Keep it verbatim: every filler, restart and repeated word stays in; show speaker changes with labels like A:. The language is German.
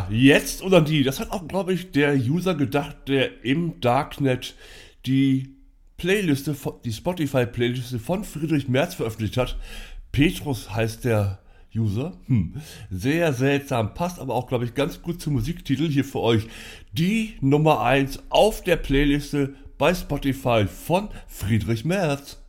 A: Ja, jetzt oder nie. Das hat auch, glaube ich, der User gedacht, der im Darknet die Playliste, von- die Spotify-Playliste von Friedrich Merz veröffentlicht hat. Petrus heißt der User. Hm. Sehr seltsam, passt aber auch, glaube ich, ganz gut zum Musiktitel hier für euch. Die Nummer eins auf der Playliste bei Spotify von Friedrich Merz.